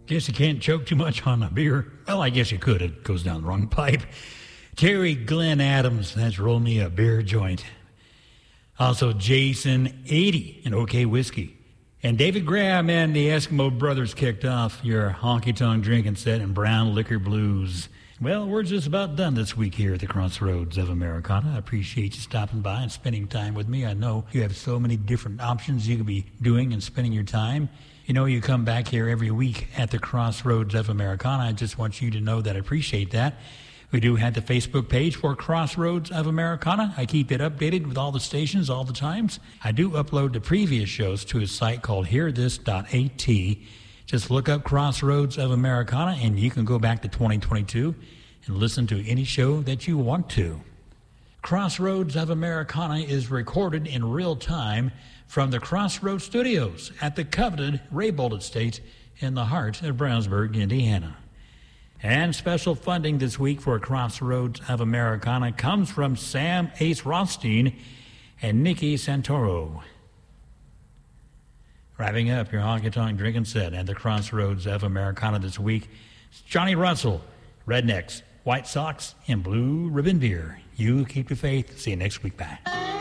Guess you can't choke too much on a beer. Well, I guess you could. It goes down the wrong pipe. Terry Glenn Adams, that's Roll Me a Beer Joint. Also Jason 80 and OK Whiskey. And David Graham and the Eskimo Brothers kicked off your honky-tonk drinking set in Brown Liquor Blues. Well, we're just about done this week here at the Crossroads of Americana. I appreciate you stopping by and spending time with me. I know you have so many different options you could be doing and spending your time. You know, you come back here every week at the Crossroads of Americana. I just want you to know that I appreciate that. We do have the Facebook page for Crossroads of Americana. I keep it updated with all the stations all the times. I do upload the previous shows to a site called hearthis.at. Just look up Crossroads of Americana and you can go back to 2022 and listen to any show that you want to. Crossroads of Americana is recorded in real time from the Crossroads Studios at the coveted Raybould Estate in the heart of Brownsburg, Indiana. And special funding this week for Crossroads of Americana comes from Sam Ace Rothstein and Nikki Santoro. Wrapping up your honky-tonk drinking set at the Crossroads of Americana this week, it's Johnny Russell, Rednecks, White Sox, and Blue Ribbon Beer. You keep the faith. See you next week. Bye.